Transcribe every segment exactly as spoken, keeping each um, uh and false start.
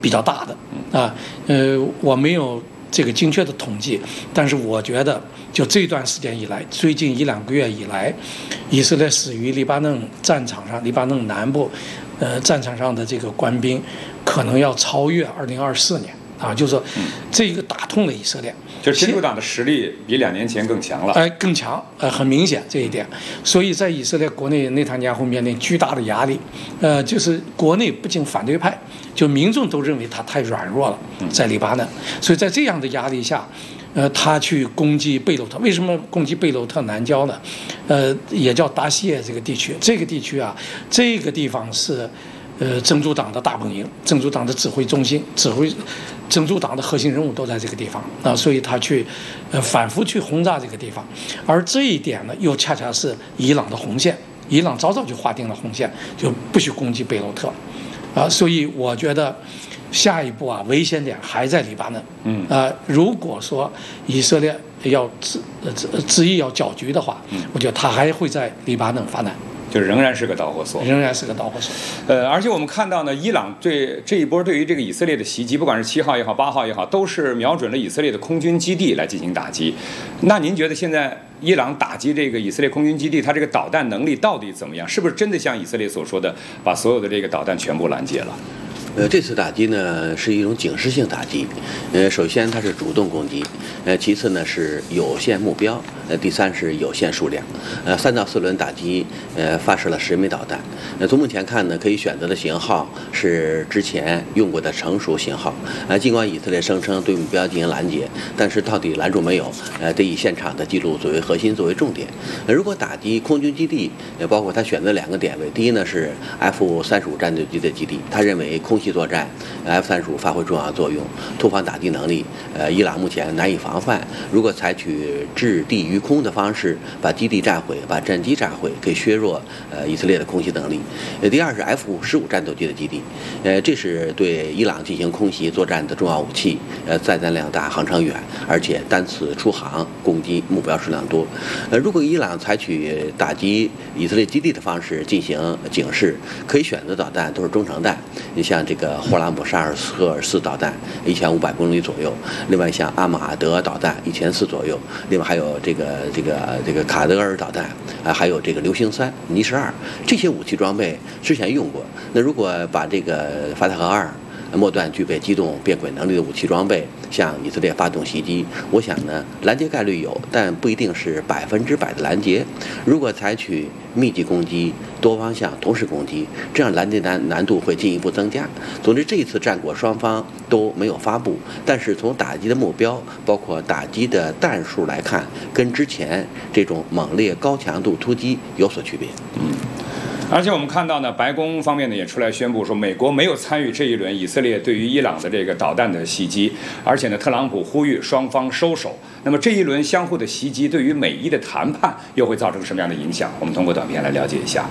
比较大的啊。呃，我没有这个精确的统计，但是我觉得就这段时间以来，最近一两个月以来，以色列死于黎巴嫩战场上，黎巴嫩南部呃战场上的这个官兵，可能要超越二零二四年。啊，就是说，这个打痛了以色列， 就是真主党的实力比两年前更强了， 哎、呃，更强，呃，很明显这一点。所以在以色列国内，内塔尼亚胡面临巨大的压力，呃，就是国内不仅反对派，就民众都认为他太软弱了，在黎巴嫩，所以在这样的压力下，呃，他去攻击贝鲁特。为什么攻击贝鲁特南郊呢？呃，也叫达西耶这个地区，这个地区啊，这个地方是。呃，真主党的大本营，真主党的指挥中心，指挥真主党的核心人物都在这个地方啊，所以他去，呃，反复去轰炸这个地方，而这一点呢，又恰恰是伊朗的红线，伊朗早早就划定了红线，就不许攻击贝鲁特，啊，所以我觉得下一步啊，危险点还在黎巴嫩，嗯，啊，如果说以色列要执执执意要搅局的话，我觉得他还会在黎巴嫩发难。 就仍然是个导火索， 仍然是个导火索。 呃，而且我们看到呢，伊朗对这一波对于这个以色列的袭击，不管是七号也好，八号也好，都是瞄准了以色列的空军基地来进行打击。那您觉得现在伊朗打击这个以色列空军基地，它这个导弹能力到底怎么样？是不是真的像以色列所说的，把所有的这个导弹全部拦截了？ 呃，这次打击呢是一种警示性打击，呃，首先它是主动攻击，呃，其次呢是有限目标，呃，第三是有限数量，呃，三到四轮打击，呃，发射了十枚导弹。呃，从目前看呢，可以选择的型号是之前用过的成熟型号。呃，尽管以色列声称对目标进行拦截，但是到底拦住没有？呃，得以现场的记录作为核心，作为重点。呃，如果打击空军基地，呃，包括他选择两个点位，第一呢是 F 三十五战斗机的基地，他认为空气作战 F 三十五发挥重要作用，突防打击能力，呃，伊朗目前难以防范。如果采取制地于空的方式，把基地炸毁，把战机炸毁，可以削弱呃以色列的空袭能力。呃，第二是 F 十五战斗机的基地，呃，这是对伊朗进行空袭作战的重要武器，呃，载弹量大，航程远，而且单次出航攻击目标数量多。呃，如果伊朗采取打击以色列基地的方式进行警示，可以选择导弹都是中程弹，你像这个霍兰布沙尔赫尔四导弹一千五百公里左右，另外像阿马德导弹一千四左右，另外还有这个这个这个卡德尔导弹啊，还有这个流星三、尼什二这些武器装备之前用过。那如果把这个法塔赫二末段具备机动变轨能力的武器装备向以色列发动袭击，我想呢，拦截概率有，但不一定是百分之百的拦截。如果采取密集攻击、多方向同时攻击，这样拦截难难度会进一步增加。总之，这一次战果双方都没有发布，但是从打击的目标，包括打击的弹数来看，跟之前这种猛烈高强度突击有所区别。 嗯。而且我们看到呢，白宫方面呢也出来宣布说，美国没有参与这一轮以色列对于伊朗的这个导弹的袭击，而且呢，特朗普呼吁双方收手。那么这一轮相互的袭击对于美伊的谈判又会造成什么样的影响？我们通过短片来了解一下。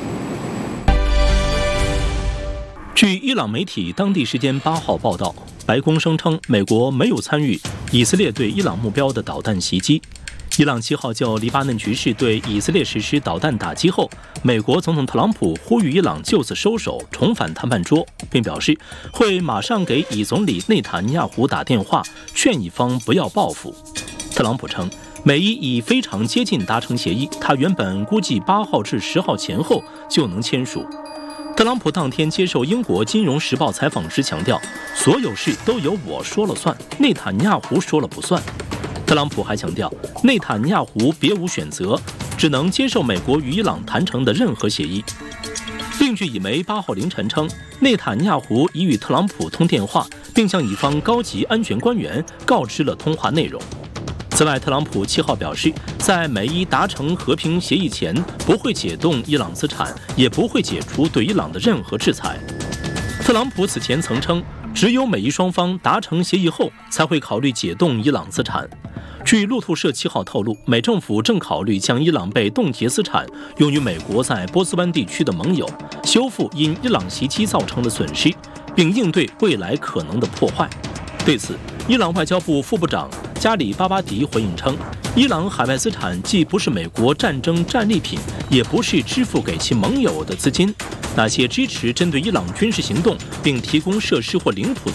据伊朗媒体当地时间八号报道，白宫声称美国没有参与以色列对伊朗目标的导弹袭击。伊朗七号就黎巴嫩局势对以色列实施导弹打击后，美国总统特朗普呼吁伊朗就此收手，重返谈判桌，并表示会马上给以总理内塔尼亚胡打电话，劝以方不要报复。特朗普称，美伊已非常接近达成协议，他原本估计八号至十号前后就能签署。特朗普当天接受英国《金融时报》采访时强调，所有事都由我说了算，内塔尼亚胡说了不算。特朗普还强调，内塔尼亚胡别无选择，只能接受美国与伊朗谈成的任何协议。另据以媒八号凌晨称，内塔尼亚胡已与特朗普通电话，并向乙方高级安全官员告知了通话内容。此外，特朗普七号表示，在美伊达成和平协议前，不会解冻伊朗资产，也不会解除对伊朗的任何制裁。特朗普此前曾称，只有美伊双方达成协议后，才会考虑解冻伊朗资产。据路透社七号透露，美政府正考虑将伊朗被冻结资产用于美国在波斯湾地区的盟友，修复因伊朗袭击造成的损失，并应对未来可能的破坏。对此，伊朗外交部副部长加里巴巴迪回应称，伊朗海外资产既不是美国战争战利品，也不是支付给其盟友的资金， 那些支持针对伊朗军事行动并提供设施或领土